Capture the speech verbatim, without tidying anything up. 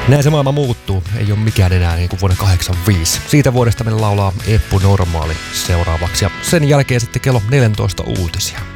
Näin se maailma muuttuu, ei ole mikään enää niin kuin vuonna kahdeksankymmentäviisi. Siitä vuodesta meillä laulaa Eppu Normaali seuraavaksi ja sen jälkeen sitten kello neljätoista uutisia.